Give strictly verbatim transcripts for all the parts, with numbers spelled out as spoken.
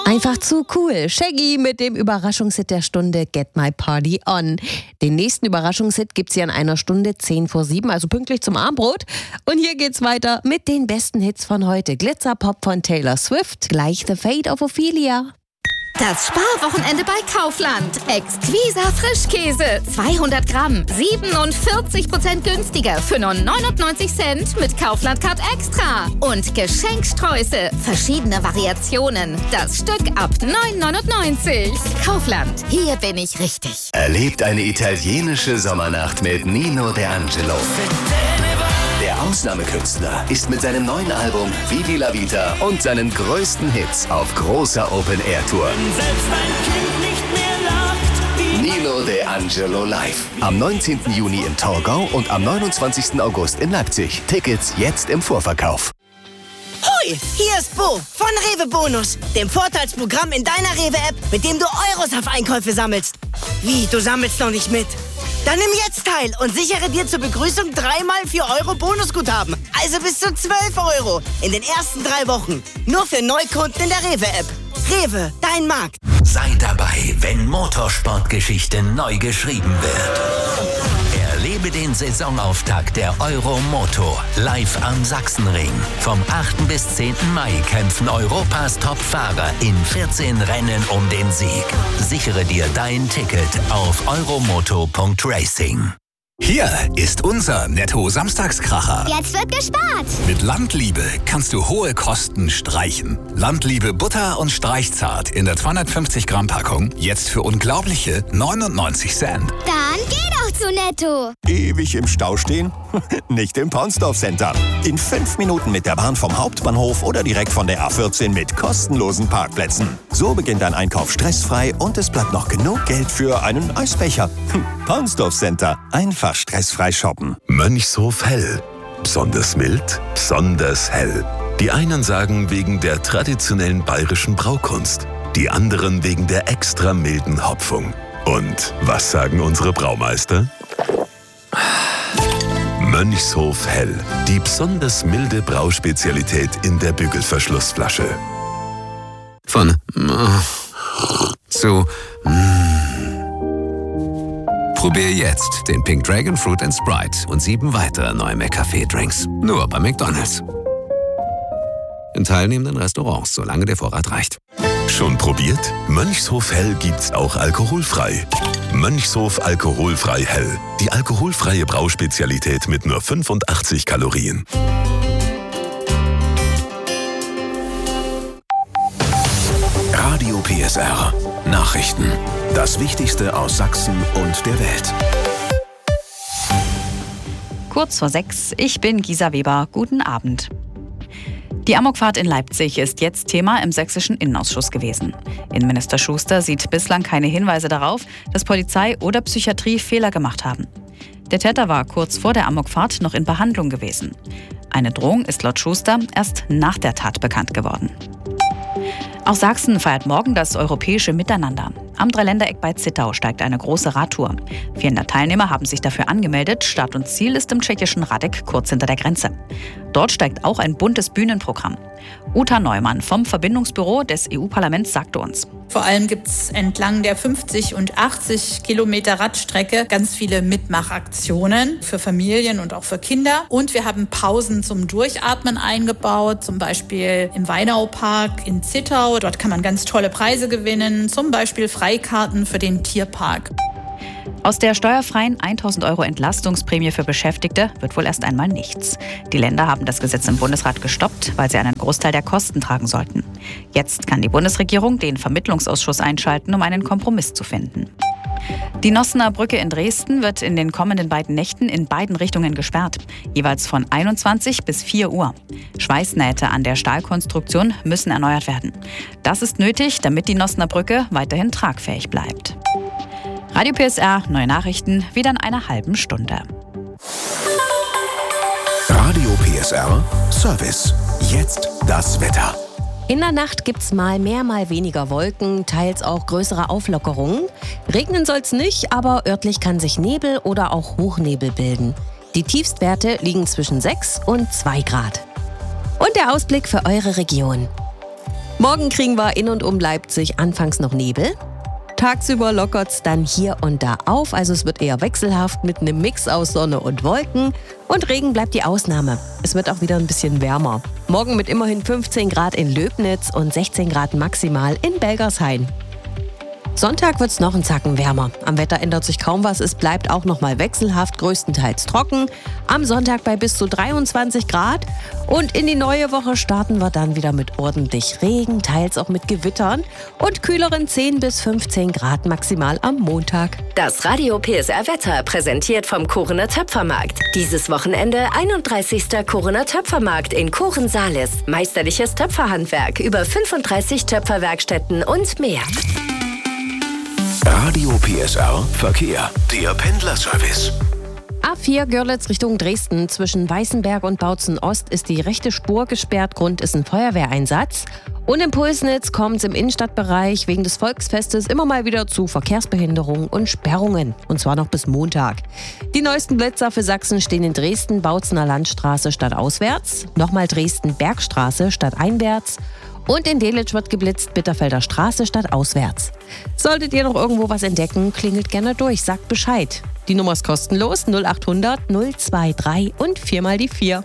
Einfach zu cool. Shaggy mit dem Überraschungshit der Stunde Get My Party On. Den nächsten Überraschungshit gibt's hier in einer Stunde zehn vor sieben, also pünktlich zum Abendbrot. Und hier geht's weiter mit den besten Hits von heute. Glitzer-Pop von Taylor Swift, gleich The Fate of Ophelia. Das Sparwochenende bei Kaufland. Exquiser Frischkäse. zweihundert Gramm. siebenundvierzig Prozent günstiger für nur neunundneunzig Cent mit Kaufland Card Extra. Und Geschenksträuße. Verschiedene Variationen. Das Stück ab neun neunundneunzig. Kaufland. Hier bin ich richtig. Erlebt eine italienische Sommernacht mit Nino D'Angelo. Der Ausnahmekünstler ist mit seinem neuen Album Vivi la Vita und seinen größten Hits auf großer Open-Air-Tour. Nino D'Angelo live. Am neunzehnten Juni in Torgau und am neunundzwanzigsten August in Leipzig. Tickets jetzt im Vorverkauf. Hoi, hier ist Bo von Rewe Bonus, dem Vorteilsprogramm in deiner Rewe-App, mit dem du Euros auf Einkäufe sammelst. Wie, du sammelst noch nicht mit? Dann nimm jetzt teil und sichere dir zur Begrüßung dreimal vier Euro Bonusguthaben. Also bis zu zwölf Euro in den ersten drei Wochen. Nur für Neukunden in der Rewe-App. Rewe, dein Markt. Sei dabei, wenn Motorsportgeschichte neu geschrieben wird. Erlebe den Saisonauftakt der Euromoto live am Sachsenring. Vom achten bis zehnten Mai kämpfen Europas Top-Fahrer in vierzehn Rennen um den Sieg. Sichere dir dein Ticket auf euromoto punkt racing. Hier ist unser Netto-Samstagskracher. Jetzt wird gespart. Mit Landliebe kannst du hohe Kosten streichen. Landliebe Butter und Streichzart in der zweihundertfünfzig Gramm Packung jetzt für unglaubliche neunundneunzig Cent. Dann geh doch zu Netto. Ewig im Stau stehen? Nicht im Paunsdorf Center. In fünf Minuten mit der Bahn vom Hauptbahnhof oder direkt von der A vierzehn mit kostenlosen Parkplätzen. So beginnt dein Einkauf stressfrei und es bleibt noch genug Geld für einen Eisbecher. Paunsdorf Center. Einfach stressfrei shoppen. Mönchshof Hell. Besonders mild, besonders hell. Die einen sagen wegen der traditionellen bayerischen Braukunst, die anderen wegen der extra milden Hopfung. Und was sagen unsere Braumeister? Mönchshof Hell. Die besonders milde Brauspezialität in der Bügelverschlussflasche. Von zu Probier jetzt den Pink Dragon Fruit and Sprite und sieben weitere neue McCafé-Drinks. Nur bei McDonald's. In teilnehmenden Restaurants, solange der Vorrat reicht. Schon probiert? Mönchshof Hell gibt's auch alkoholfrei. Mönchshof Alkoholfrei Hell. Die alkoholfreie Brauspezialität mit nur fünfundachtzig Kalorien. Radio P S R. Nachrichten. Das Wichtigste aus Sachsen und der Welt. Kurz vor sechs, ich bin Gisa Weber. Guten Abend. Die Amokfahrt in Leipzig ist jetzt Thema im sächsischen Innenausschuss gewesen. Innenminister Schuster sieht bislang keine Hinweise darauf, dass Polizei oder Psychiatrie Fehler gemacht haben. Der Täter war kurz vor der Amokfahrt noch in Behandlung gewesen. Eine Drohung ist laut Schuster erst nach der Tat bekannt geworden. Auch Sachsen feiert morgen das europäische Miteinander. Am Dreiländereck bei Zittau steigt eine große Radtour. vierhundert Teilnehmer haben sich dafür angemeldet. Start und Ziel ist im tschechischen Radek, kurz hinter der Grenze. Dort steigt auch ein buntes Bühnenprogramm. Uta Neumann vom Verbindungsbüro des E U-Parlaments sagte uns: Vor allem gibt es entlang der fünfzig und achtzig Kilometer Radstrecke ganz viele Mitmachaktionen für Familien und auch für Kinder. Und wir haben Pausen zum Durchatmen eingebaut, zum Beispiel im Weinaupark in Zittau. Dort kann man ganz tolle Preise gewinnen, zum Beispiel Freikarten für den Tierpark. Aus der steuerfreien tausend Euro Entlastungsprämie für Beschäftigte wird wohl erst einmal nichts. Die Länder haben das Gesetz im Bundesrat gestoppt, weil sie einen Großteil der Kosten tragen sollten. Jetzt kann die Bundesregierung den Vermittlungsausschuss einschalten, um einen Kompromiss zu finden. Die Nossener Brücke in Dresden wird in den kommenden beiden Nächten in beiden Richtungen gesperrt, jeweils von einundzwanzig bis vier Uhr. Schweißnähte an der Stahlkonstruktion müssen erneuert werden. Das ist nötig, damit die Nossener Brücke weiterhin tragfähig bleibt. Radio P S R, neue Nachrichten, wieder in einer halben Stunde. Radio P S R, Service. Jetzt das Wetter. In der Nacht gibt's mal mehr, mal weniger Wolken, teils auch größere Auflockerungen. Regnen soll's nicht, aber örtlich kann sich Nebel oder auch Hochnebel bilden. Die Tiefstwerte liegen zwischen sechs und zwei Grad. Und der Ausblick für eure Region. Morgen kriegen wir in und um Leipzig anfangs noch Nebel. Tagsüber lockert es dann hier und da auf, also es wird eher wechselhaft mit einem Mix aus Sonne und Wolken. Und Regen bleibt die Ausnahme. Es wird auch wieder ein bisschen wärmer. Morgen mit immerhin fünfzehn Grad in Löbnitz und sechzehn Grad maximal in Belgershain. Sonntag wird es noch einen Zacken wärmer. Am Wetter ändert sich kaum was, es bleibt auch noch mal wechselhaft, größtenteils trocken. Am Sonntag bei bis zu dreiundzwanzig Grad. Und in die neue Woche starten wir dann wieder mit ordentlich Regen, teils auch mit Gewittern und kühleren zehn bis fünfzehn Grad maximal am Montag. Das Radio P S R Wetter präsentiert vom Korener Töpfermarkt. Dieses Wochenende einunddreißigster Korener Töpfermarkt in Kochen-Salis. Meisterliches Töpferhandwerk, über fünfunddreißig Töpferwerkstätten und mehr. Radio P S R Verkehr. Der Pendlerservice. A vier Görlitz Richtung Dresden. Zwischen Weißenberg und Bautzen Ost ist die rechte Spur gesperrt. Grund ist ein Feuerwehreinsatz. Und im Pulsnitz kommt es im Innenstadtbereich wegen des Volksfestes immer mal wieder zu Verkehrsbehinderungen und Sperrungen. Und zwar noch bis Montag. Die neuesten Blitzer für Sachsen stehen in Dresden, Bautzener Landstraße stadtauswärts. Nochmal Dresden Bergstraße stadteinwärts. Und in Delitzsch wird geblitzt, Bitterfelder Straße stadtauswärts. Solltet ihr noch irgendwo was entdecken, klingelt gerne durch, sagt Bescheid. Die Nummer ist kostenlos, null acht hundert null zwei drei und viermal die vier.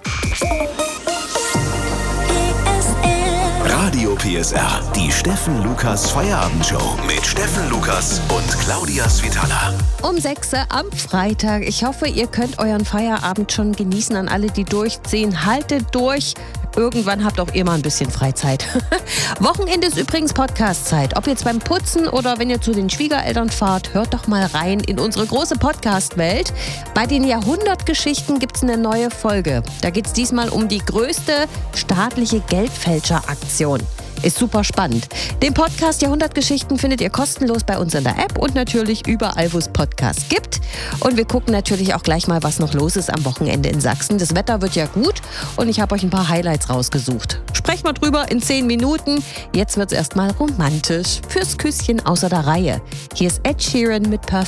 Radio P S R, die Steffen Lukas Feierabendshow mit Steffen Lukas und Claudia Svitala. Um sechs Uhr am Freitag. Ich hoffe, ihr könnt euren Feierabend schon genießen. An alle, die durchziehen, haltet durch. Irgendwann habt auch ihr mal ein bisschen Freizeit. Wochenende ist übrigens Podcast-Zeit. Ob jetzt beim Putzen oder wenn ihr zu den Schwiegereltern fahrt, hört doch mal rein in unsere große Podcast-Welt. Bei den Jahrhundertgeschichten gibt es eine neue Folge. Da geht es diesmal um die größte staatliche Geldfälscheraktion. Ist super spannend. Den Podcast Jahrhundertgeschichten findet ihr kostenlos bei uns in der App und natürlich überall, wo es Podcasts gibt. Und wir gucken natürlich auch gleich mal, was noch los ist am Wochenende in Sachsen. Das Wetter wird ja gut und ich habe euch ein paar Highlights rausgesucht. Sprechen wir drüber in zehn Minuten. Jetzt wird es erstmal romantisch. Fürs Küsschen außer der Reihe. Hier ist Ed Sheeran mit Perfect.